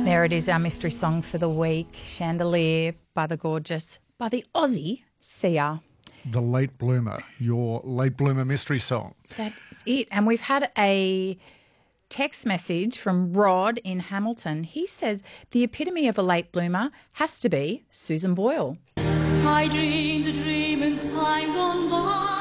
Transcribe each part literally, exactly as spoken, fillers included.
There it is, our mystery song for the week, Chandelier by the gorgeous, by the Aussie Sia. The Late Bloomer, your Late Bloomer mystery song. That's it. And we've had a text message from Rod in Hamilton. He says the epitome of a late bloomer has to be Susan Boyle. I dreamed a dream in time gone by.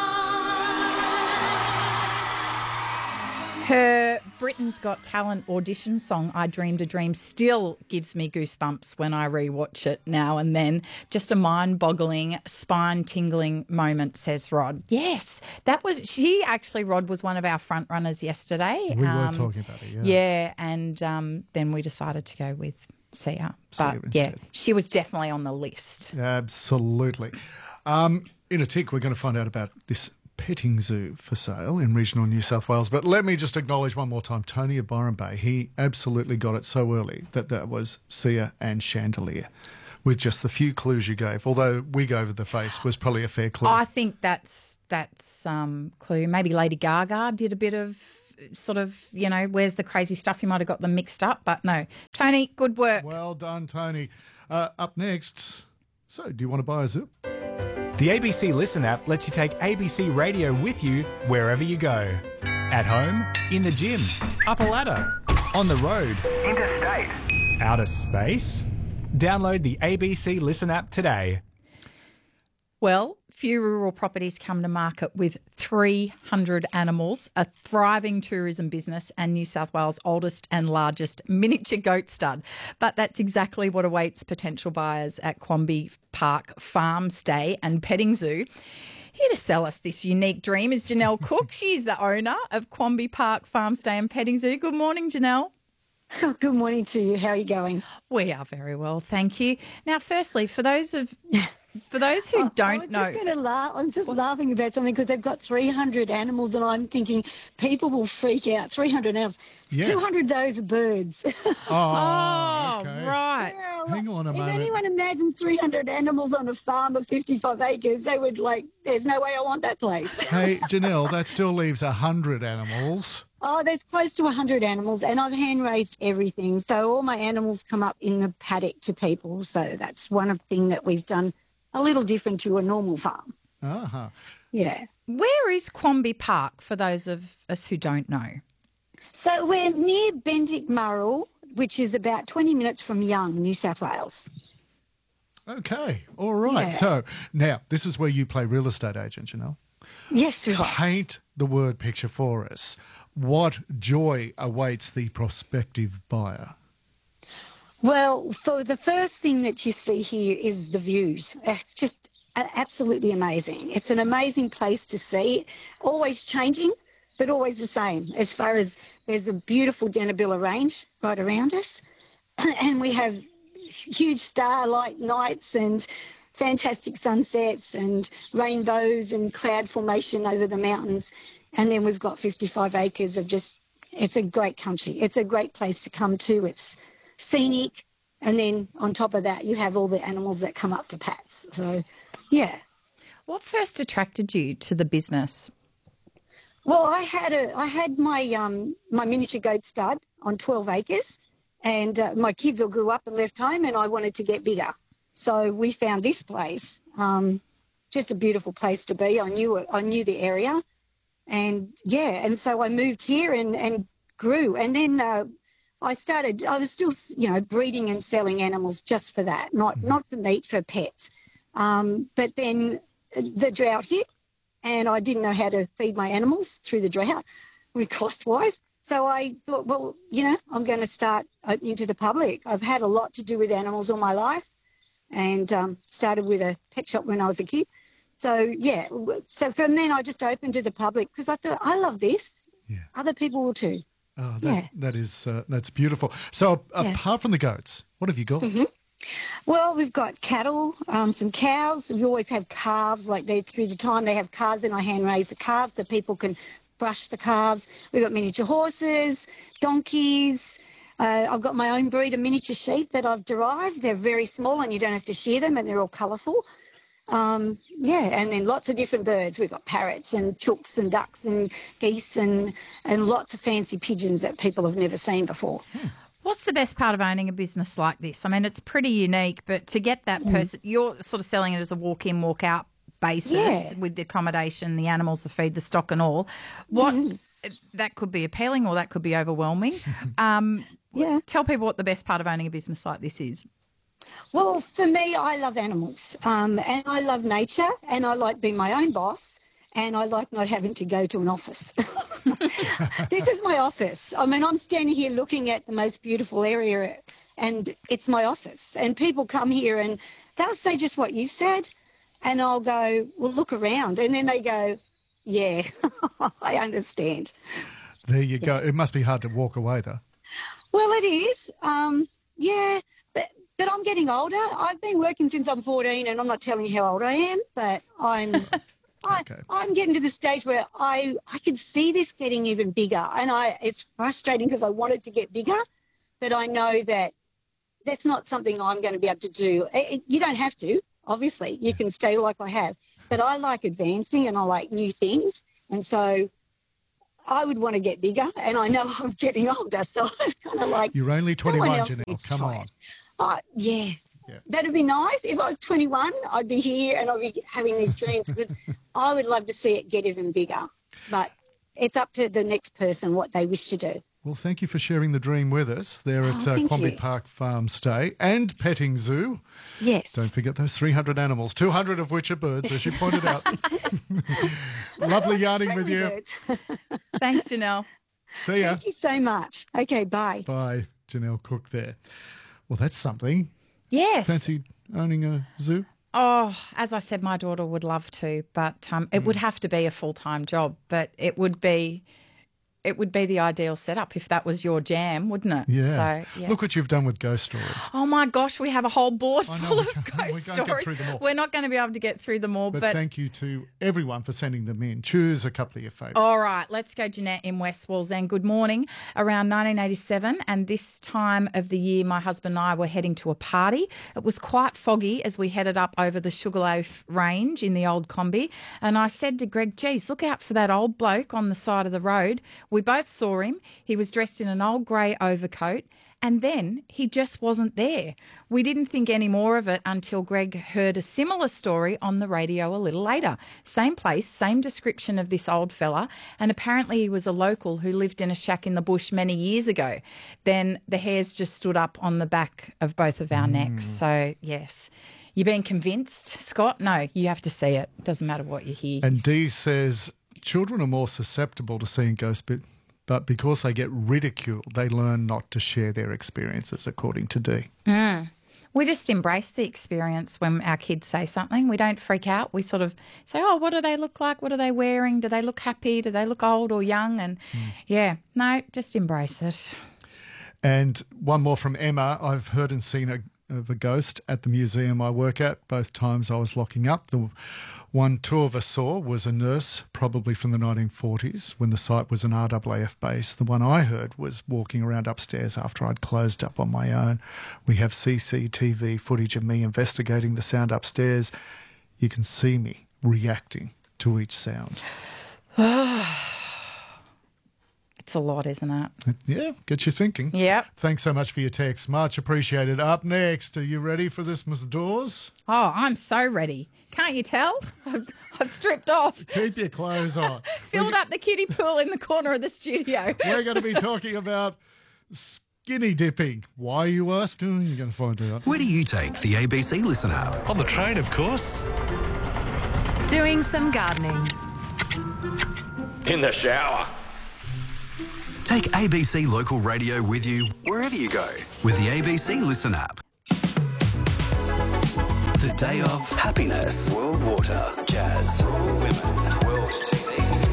Her Britain's Got Talent audition song, I Dreamed a Dream, still gives me goosebumps when I rewatch it now and then. Just a mind-boggling, spine-tingling moment, says Rod. Yes, that was, she actually, Rod, was one of our front runners yesterday. We um, were talking about it, yeah. Yeah, and um, then we decided to go with Sia. Sia But, yeah, instead. she was definitely on the list. Absolutely. Um, in a tick, we're going to find out about this petting zoo for sale in regional New South Wales. But let me just acknowledge one more time Tony of Byron Bay. He absolutely got it so early that that was Sia and Chandelier with just the few clues you gave. Although Wig Over the Face was probably a fair clue. I think that's that's um clue. Maybe Lady Gaga did a bit of sort of, you know, where's the crazy stuff? You might have got them mixed up, but no. Tony, good work. Well done, Tony. Uh, up next, so do you want to buy a zoo? The A B C Listen app lets you take A B C Radio with you wherever you go. At home, in the gym, up a ladder, on the road, interstate, outer space. Download the A B C Listen app today. Well, few rural properties come to market with three hundred animals, a thriving tourism business and New South Wales' oldest and largest miniature goat stud. But that's exactly what awaits potential buyers at Quamby Park Farm Stay and Petting Zoo. Here to sell us this unique dream is Janelle Cook. She's the owner of Quamby Park Farm Stay and Petting Zoo. Good morning, Janelle. Oh, good morning to you. How are you going? We are very well, thank you. Now, firstly, for those of... For those who Oh, don't I was know... Just gonna laugh. I'm just laughing about something because they've got three hundred animals and I'm thinking people will freak out. three hundred animals. Yeah. two hundred of those are birds. Oh, Oh, okay. right. Hang on a if moment. anyone imagines three hundred animals on a farm of fifty-five acres, they would like, there's no way I want that place. Hey, Janelle, that still leaves one hundred animals. Oh, there's close to one hundred animals and I've hand-raised everything. So all my animals come up in the paddock to people. So that's one of the things that we've done a little different to a normal farm. Uh-huh. Yeah. Where is Quamby Park, for those of us who don't know? So we're near Bendick Murrell, which is about twenty minutes from Young, New South Wales. Okay, all right. Yeah. So now this is where you play real estate agent, Janelle. Yes, right. Paint the word picture for us. What joy awaits the prospective buyer? Well, for the first thing that you see here is the views. It's just a- absolutely amazing. It's an amazing place to see, always changing, but always the same. As far as there's a beautiful Denabilla Range right around us, and we have huge starlight nights and fantastic sunsets and rainbows and cloud formation over the mountains. And then we've got fifty-five acres of just, it's a great country. It's a great place to come to. It's scenic, and then on top of that you have all the animals that come up for pats. So yeah. What first attracted you to the business? Well, I had a I had my um my miniature goat stud on twelve acres, and uh, my kids all grew up and left home, and I wanted to get bigger. So we found this place, um just a beautiful place to be. I knew it, I knew the area, and yeah, and so I moved here and and grew, and then uh, I started, I was still, you know, breeding and selling animals just for that, not not for meat, for pets. Um, but then the drought hit and I didn't know how to feed my animals through the drought, with cost-wise. So I thought, well, you know, I'm going to start opening to the public. I've had a lot to do with animals all my life and um, started with a pet shop when I was a kid. So, yeah, so from then I just opened to the public because I thought, I love this. Yeah. Other people will too. Oh, that, Yeah. that is, uh, that's beautiful. So Yeah. apart from the goats, what have you got? Mm-hmm. Well, we've got cattle, um, some cows. We always have calves, like they through the time they have calves, and I hand raise the calves so people can brush the calves. We've got miniature horses, donkeys. Uh, I've got my own breed of miniature sheep that I've derived. They're very small and you don't have to shear them, and they're all colourful. Um, yeah, and then lots of different birds. We've got parrots and chooks and ducks and geese and, and lots of fancy pigeons that people have never seen before. What's the best part of owning a business like this? I mean, it's pretty unique, but to get that person, you're sort of selling it as a walk-in, walk-out basis Yeah. with the accommodation, the animals, the feed, the stock and all. What that could be appealing or that could be overwhelming. Um, Yeah. Tell people what the best part of owning a business like this is. Well, for me, I love animals, um, and I love nature, and I like being my own boss, and I like not having to go to an office. This is my office. I mean, I'm standing here looking at the most beautiful area, and it's my office. And people come here, and they'll say just what you said, and I'll go, well, look around, and then they go, yeah, I understand. There you go. It must be hard to walk away, though. Well, it is. Um, yeah, but, but I'm getting older. I've been working since I'm fourteen, and I'm not telling you how old I am, but I'm I, Okay. I'm getting to the stage where I I can see this getting even bigger, and I it's frustrating because I want it to get bigger, but I know that that's not something I'm going to be able to do. It, it- you don't have to, obviously. You can stay like I have, but I like advancing and I like new things, and so I would want to get bigger, and I know I'm getting older, so I'm kind of like, You're only someone twenty-one, else Janelle. needs to Come try on. it. Oh, yeah. Yeah. That'd be nice. If I was twenty-one, I'd be here and I'd be having these dreams because I would love to see it get even bigger. But it's up to the next person what they wish to do. Well, thank you for sharing the dream with us there Oh, at uh, thank Quamby you. Park Farm Stay and Petting Zoo. Yes. Don't forget those three hundred animals, two hundred of which are birds, as you pointed out. Lovely yarning with you. Birds. Thanks, Janelle. See ya. Thank you so much. Okay, bye. Bye, Janelle Cook there. Well, that's something. Yes. Fancy owning a zoo? Oh, as I said, my daughter would love to, but um, it would have to be a full-time job. But it would be, it would be the ideal setup if that was your jam, wouldn't it? Yeah. So, yeah. Look what you've done with ghost stories. Oh my gosh, we have a whole board I know, full we of can't- we ghost can't get stories. through them all. We're not going to be able to get through them all, But, but, thank you to everyone for sending them in. Choose a couple of your favourites. all right, let's go, Jeanette in West Wallsend. Good morning. Around nineteen eighty-seven, and this time of the year, my husband and I were heading to a party. It was quite foggy as we headed up over the Sugarloaf Range in the old Combi, and I said to Greg, geez, look out for that old bloke on the side of the road. We both saw him. He was dressed in an old grey overcoat, and then he just wasn't there. We didn't think any more of it until Greg heard a similar story on the radio a little later. Same place, same description of this old fella, and apparently he was a local who lived in a shack in the bush many years ago. Then the hairs just stood up on the back of both of our necks. So, yes. You been convinced, Scott? No, you have to see it. Doesn't matter what you hear. And Dee says children are more susceptible to seeing ghosts, but, but because they get ridiculed, they learn not to share their experiences, according to Dee. We just embrace the experience when our kids say something. We don't freak out. We sort of say, oh, what do they look like? What are they wearing? Do they look happy? Do they look old or young? And yeah, no, just embrace it. And one more from Emma. I've heard and seen a, of a ghost at the museum I work at. Both times I was locking up. The one two of us saw was a nurse, probably from the nineteen forties, when the site was an R A A F base. The one I heard was walking around upstairs after I'd closed up on my own. We have C C T V footage of me investigating the sound upstairs. You can see me reacting to each sound. It's a lot, isn't it? Yeah, gets you thinking. Yep. Thanks so much for your text. Much appreciated. Up next, are you ready for this, Miss Dawes? Oh, I'm so ready. Can't you tell? I've, I've stripped off, Keep your clothes on. filled up the kiddie pool in the corner of the studio. We're going to be talking about skinny dipping. Why, you ask? Oh, you're going to find out. Where do you take the A B C Listen app? On the train, of course. Doing some gardening. In the shower. Take A B C Local Radio with you wherever you go with the A B C Listen app. The Day of Happiness. World Water. Jazz. World Women. World T V.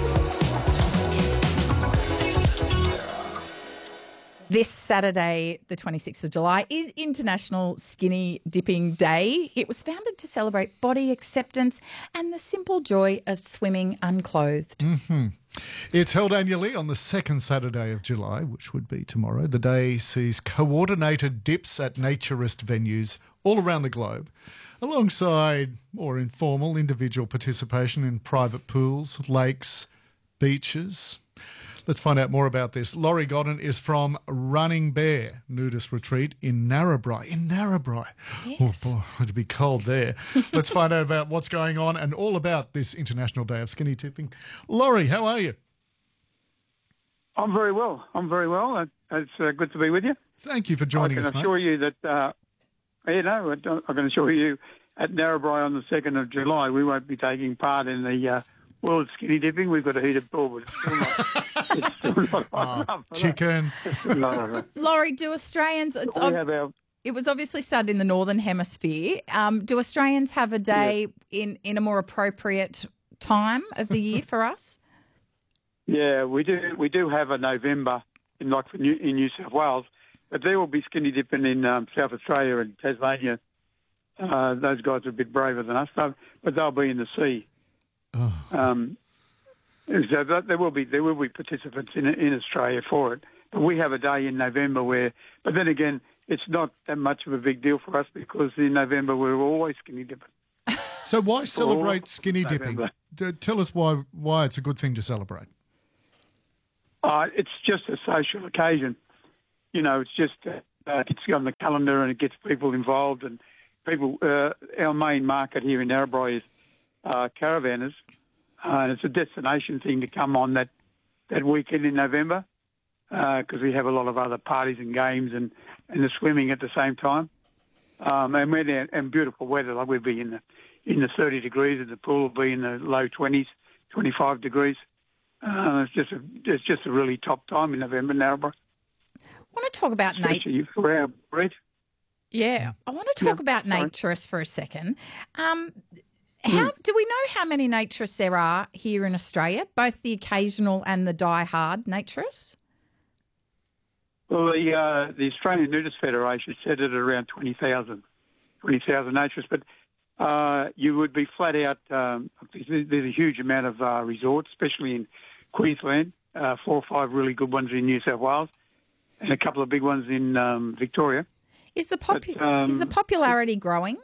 This Saturday, the twenty-sixth of July, is International Skinny Dipping Day. It was founded to celebrate body acceptance and the simple joy of swimming unclothed. It's held annually on the second Saturday of July, which would be tomorrow. The day sees coordinated dips at naturist venues all around the globe, alongside more informal individual participation in private pools, lakes, beaches. Let's find out more about this. Laurie Godden is from Running Bear Nudist Retreat in Narrabri. In Narrabri. Yes. Oh, boy, it'd be cold there. Let's find out about what's going on and all about this International Day of Skinny Dipping. Laurie, how are you? I'm very well. I'm very well. Uh, It's uh, good to be with you. Thank you for joining I can us, mate. assure you that, uh, you know, I don't- I can assure you at Narrabri on the second of July, we won't be taking part in the uh, World Skinny Dipping. We've got a heated pool, but it's still not, it's still not hot enough for that. Chicken. No, no. Laurie, do Australians... It's We ob- have our, it was obviously started in the Northern Hemisphere. Um, do Australians have a day in, in a more appropriate time of the year for us? yeah, we do. We do have a November in like for New, in New South Wales, but there will be skinny dipping in um, South Australia and Tasmania. Uh, those guys are a bit braver than us, though, but they'll be in the sea. Oh. Um, so that, there will be there will be participants in in Australia for it. But we have a day in November where, but then again, it's not that much of a big deal for us because in November we're always skinny dipping. So why celebrate skinny dipping? November. D- Tell us why why it's a good thing to celebrate. Uh, it's just a social occasion. You know, it's just uh, uh, it's on the calendar and it gets people involved and people. Uh, our main market here in Narrabri is uh, caravanners, uh, and it's a destination thing to come on that, that weekend in November because we have a lot of other parties and games and, and the swimming at the same time. Um, and we're there, and beautiful weather, like we'll be in the in the thirty degrees, and the pool will be in the low twenties, twenty-five degrees. Uh, it's just a it's just a really top time in November in Narrabri. I want to talk about nature. Especially for our bread. Yeah, I want to talk Yeah, about sorry. naturists for a second. Um, how do we know how many naturists there are here in Australia, both the occasional and the die-hard naturists? Well, the uh, the Australian Nudist Federation set it at around twenty thousand, twenty thousand naturists, but uh, you would be flat out. Um, there's there's a huge amount of uh, resorts, especially in Queensland. Uh, four or five really good ones in New South Wales, and a couple of big ones in um, Victoria. Is the popu- But, um, is the popularity growing?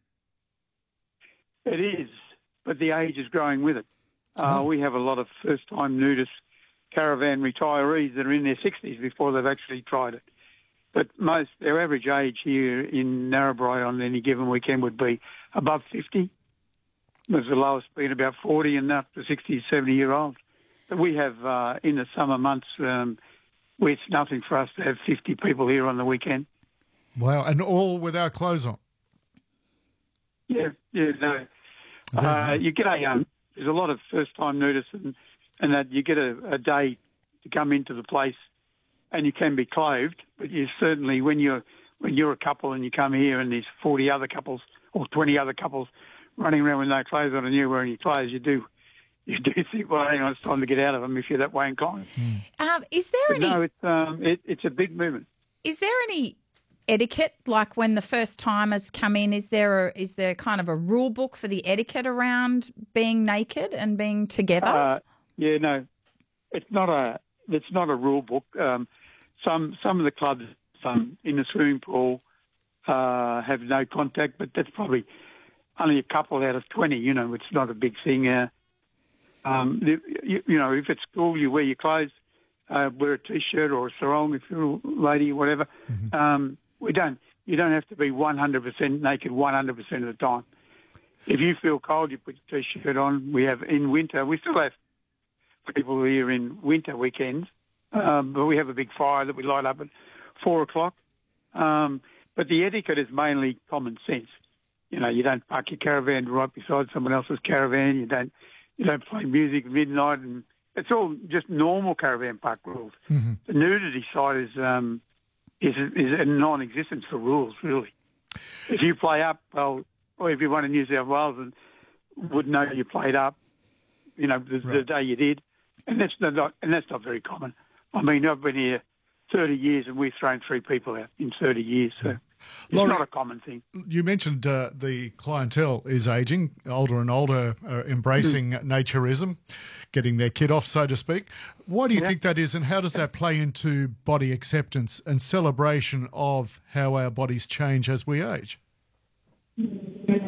It is, but the age is growing with it. Uh, Oh. We have a lot of first-time nudist caravan retirees that are in their sixties before they've actually tried it. But most, their average age here in Narrabri on any given weekend would be above fifty. There's the lowest being about forty and up to sixty, seventy-year-olds. But we have, uh, in the summer months, um, where it's nothing for us to have fifty people here on the weekend. Wow, and all with our clothes on. Yeah, yeah, no. Uh, you get a um, there's a lot of first-time nudists, and, and that you get a, a day to come into the place, and you can be clothed. But you certainly, when you're when you're a couple and you come here, and there's forty other couples or twenty other couples running around with no clothes on, and you're wearing your clothes, you do you do think, well, hang on, it's time to get out of them if you're that way inclined. Um, is there But any? no, it's um, it, it's a big movement. Is there any etiquette, like when the first timers come in? Is there a, is there kind of a rule book for the etiquette around being naked and being together? Uh, yeah, no, it's not a it's not a rule book. Um, some some of the clubs um, in the swimming pool uh, have no contact, but that's probably only a couple out of twenty. You know, it's not a big thing. Uh, um, the, you, you know, if it's cool, you wear your clothes, uh, wear a t-shirt or a sarong if you're a lady or whatever. Mm-hmm. Um, we don't. You don't have to be one hundred percent naked one hundred percent of the time. If you feel cold, you put your t-shirt on. We have in winter. We still have people here in winter weekends, um, but we have a big fire that we light up at four o'clock. Um, but the etiquette is mainly common sense. You know, you don't park your caravan right beside someone else's caravan. You don't. You don't play music at midnight, and it's all just normal caravan park rules. Mm-hmm. The nudity side is um, is is a non-existence for rules, really. If you play up, well, or everyone in New South Wales would know you played up, you know, the, Right. the day you did, and that's not and that's not very common. I mean, I've been here thirty years, and we've thrown three people out in thirty years, so it's Laurie- not a common thing. You mentioned uh, the clientele is aging, older and older, uh, embracing naturism, getting their kid off, so to speak. Why do you Yeah. think that is, and how does that play into body acceptance and celebration of how our bodies change as we age?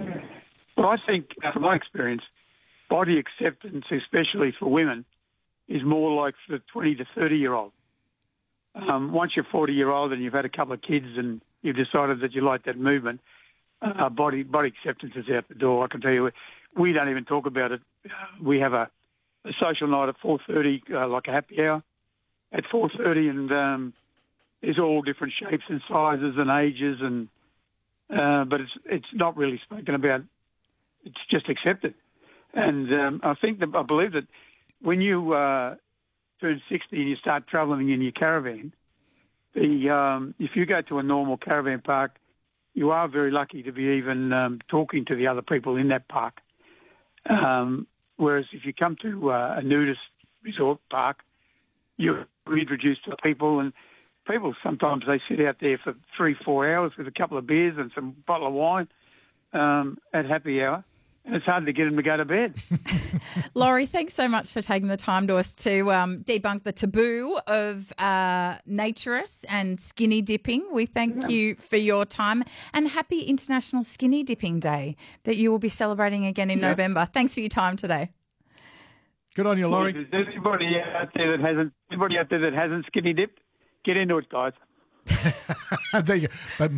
Well, I think, uh, from my experience, body acceptance, especially for women, is more like the twenty to thirty year old. Um, once you're forty year old and you've had a couple of kids and you've decided that you like that movement, uh, body body acceptance is out the door. I can tell you, we don't even talk about it. Uh, we have a, a social night at four thirty, uh, like a happy hour at four thirty, and um, there's all different shapes and sizes and ages, and uh, but it's it's not really spoken about. It's just accepted, and um, I think that I believe that when you uh, turn sixty and you start travelling in your caravan, the um, if you go to a normal caravan park, you are very lucky to be even um, talking to the other people in that park. Um, whereas if you come to uh, a nudist resort park, you're introduced to people, and people sometimes they sit out there for three, four hours with a couple of beers and some bottle of wine um, at happy hour. And it's hard to get them to go to bed. Laurie, thanks so much for taking the time to us to um, debunk the taboo of uh, naturists and skinny dipping. We thank yeah. you for your time, and happy International Skinny Dipping Day that you will be celebrating again in yeah. November. Thanks for your time today. Good on you, Laurie. If there's anybody out there that hasn't, anybody out there that hasn't skinny dipped, get into it, guys. There you go. But